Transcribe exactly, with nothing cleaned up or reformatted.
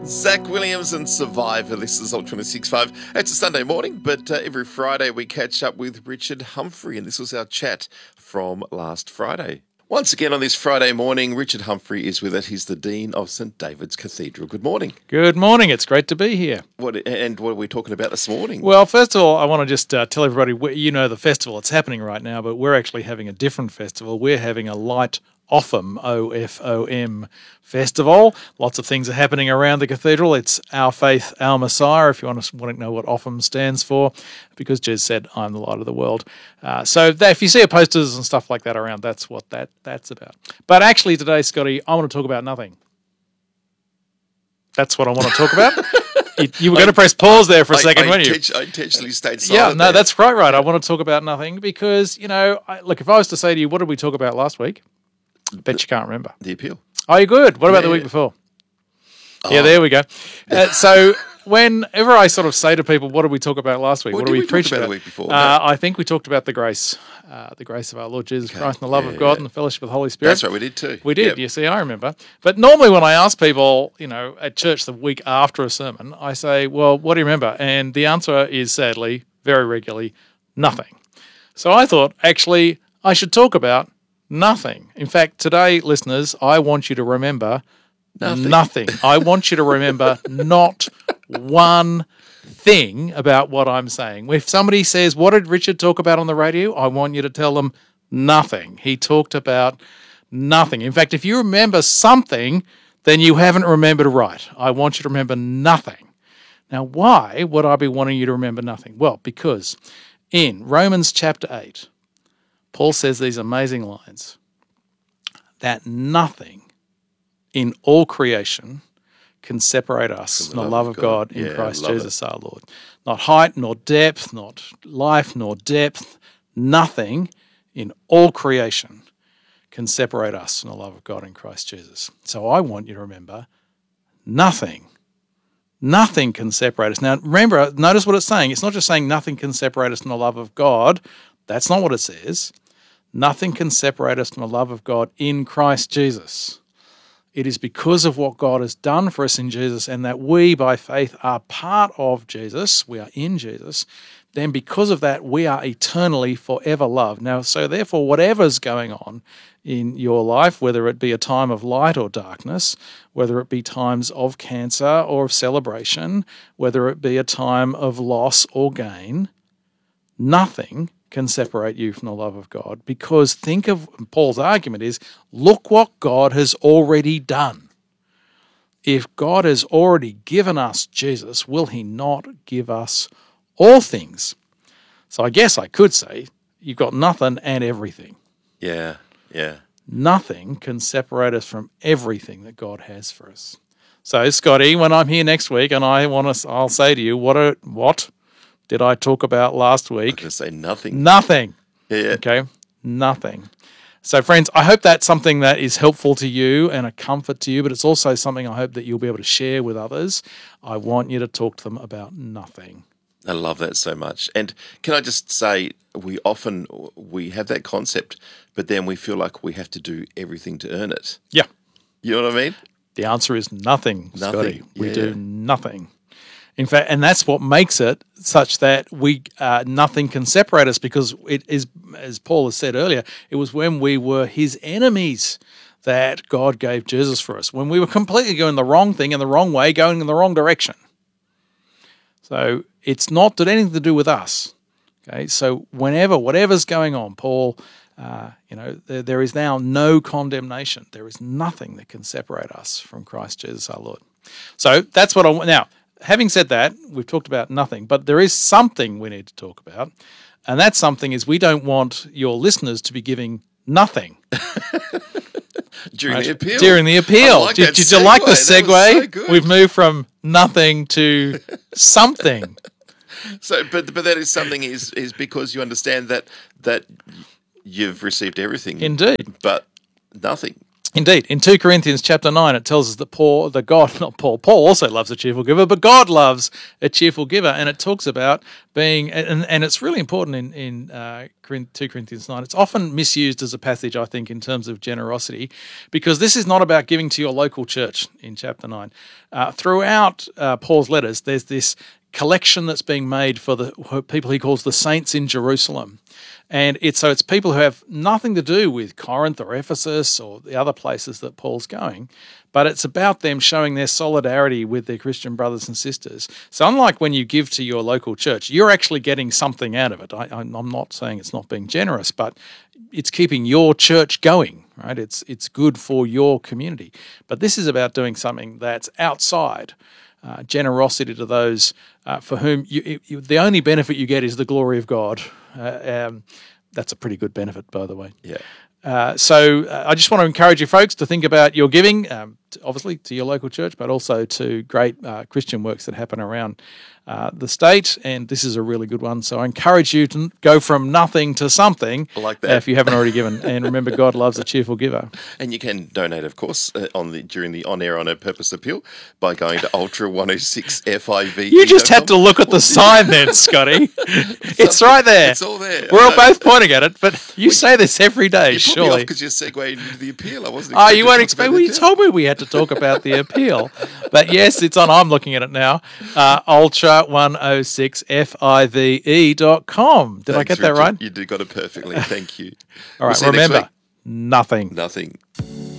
Zach Williams and Survivor. This is Ultra six five. It's a Sunday morning, but uh, every Friday we catch up with Richard Humphrey, and this was our chat from last Friday. Once again on this Friday morning, Richard Humphrey is with us. He's the Dean of St David's Cathedral. Good morning. Good morning. It's great to be here. What And what are we talking about this morning? Well, first of all, I want to just uh, tell everybody, you know the festival, it's happening right now, but we're actually having a different festival. We're having a Light Ofom, O F O M, festival. Lots of things are happening around the cathedral. It's Our Faith, Our Messiah, if you want to, want to know what Ofom stands for, because Jez said, I'm the light of the world. Uh, so that, if you see posters and stuff like that around, that's what that that's about. But actually today, Scotty, I want to talk about nothing. That's what I want to talk about. you, you were going to press pause there for a I, second, I weren't you? I intentionally stayed silent. Yeah, no, there. that's quite right. I want to talk about nothing because, you know, I, look, if I was to say to you, what did we talk about last week? I bet you can't remember. The appeal. Oh, you're good. What about Yeah. the week before? Oh. Yeah, there we go. Uh, so whenever I sort of say to people, what did we talk about last week? What What, did did we, we talk preach about about? the week before? Uh, I think we talked about the grace, uh, the grace of our Lord Jesus Okay. Christ and the love Yeah, of God yeah. and the fellowship of the Holy Spirit. That's right, we did too. We did, Yep. you see, I remember. But normally when I ask people, you know, at church the week after a sermon, I say, well, what do you remember? And the answer is sadly, very regularly, nothing. So I thought, actually, I should talk about nothing. In fact, today, listeners, I want you to remember Nothing. nothing. I want you to remember not one thing about what I'm saying. If somebody says, what did Richard talk about on the radio? I want you to tell them nothing. He talked about nothing. In fact, if you remember something, then you haven't remembered right. I want you to remember nothing. Now, why would I be wanting you to remember nothing? Well, because in Romans chapter eight, Paul says these amazing lines, that nothing in all creation can separate us from the love of God in Yeah, Christ love Jesus our Lord. Not height, nor depth, not life, nor depth. Nothing in all creation can separate us from the love of God in Christ Jesus. So I want you to remember, nothing, nothing can separate us. Now remember, notice what it's saying. It's not just saying nothing can separate us from the love of God. That's not what it says. Nothing can separate us from the love of God in Christ Jesus. It is because of what God has done for us in Jesus and that we, by faith, are part of Jesus, we are in Jesus, then because of that, we are eternally forever loved. Now, so therefore, whatever's going on in your life, whether it be a time of light or darkness, whether it be times of cancer or of celebration, whether it be a time of loss or gain, nothing can separate you from the love of God, because think of, Paul's argument is, look what God has already done. If God has already given us Jesus, will he not give us all things? So I guess I could say, you've got nothing and everything. Yeah, yeah. Nothing can separate us from everything that God has for us. So Scotty, when I'm here next week and I want to, I'll say to you, what are, what did I talk about last I week? was going to say nothing. Nothing. Yeah, yeah. Okay, nothing. So friends, I hope that's something that is helpful to you and a comfort to you, but it's also something I hope that you'll be able to share with others. I want you to talk to them about nothing. I love that so much. And can I just say, we often, we have that concept, but then we feel like we have to do everything to earn it. Yeah. You know what I mean? The answer is nothing, Nothing, Scotty. We yeah. do nothing. In fact, and that's what makes it such that we uh, nothing can separate us, because it is, as Paul has said earlier, it was when we were his enemies that God gave Jesus for us, when we were completely doing the wrong thing in the wrong way, going in the wrong direction. So it's not got anything to do with us. Okay, so whenever, whatever's going on, Paul, uh, you know, there, there is now no condemnation. There is nothing that can separate us from Christ Jesus our Lord. So that's what I want. Now, having said that, we've talked about nothing, but there is something we need to talk about, and that something is we don't want your listeners to be giving nothing. During Right? the appeal. During the appeal. I like did that did you like the segue? That segue? was so good. We've moved from nothing to something. So, but but that is something is is because you understand that that you've received everything, Indeed. but nothing. Indeed, in two Corinthians chapter nine, it tells us that Paul, the God, not Paul, Paul also loves a cheerful giver, but God loves a cheerful giver. And it talks about being, and, and it's really important in, in uh, two Corinthians nine. It's often misused as a passage, I think, in terms of generosity, because this is not about giving to your local church in chapter nine. Uh, throughout uh, Paul's letters, there's this collection that's being made for the people he calls the saints in Jerusalem. And it's so it's people who have nothing to do with Corinth or Ephesus or the other places that Paul's going, but it's about them showing their solidarity with their Christian brothers and sisters. So unlike when you give to your local church, you're actually getting something out of it. I, I'm not saying it's not being generous, but it's keeping your church going, right? It's it's good for your community. But this is about doing something that's outside. Uh, generosity to those uh, for whom you, you, the only benefit you get is the glory of God. Uh, um, that's a pretty good benefit, by the way. Yeah. Uh, so uh, I just want to encourage you folks to think about your giving, um, to, obviously to your local church, but also to great uh, Christian works that happen around uh, the state. And this is a really good one. So I encourage you to go from nothing to something, I like that. Uh, if you haven't already given. And remember, God loves a cheerful giver. And you can donate, of course, uh, on the during the on air on a purpose appeal by going to ultra one oh six F I V. You just had to look at the sign then, Scotty. It's right there. It's all there. We're all both pointing at it, but you say this every day, You put surely. me off because you're segueing into the appeal. I wasn't. Oh, you expecting weren't to talk expecting. about Well, the you appeal. told me we had to talk about the appeal. But yes, it's on. I'm looking at it now. Uh, ultra one oh six F I V E dot com. Did I Thanks, get that Richard. right? You did got it perfectly. Thank you. All We'll right, see you next remember, week. nothing. Nothing.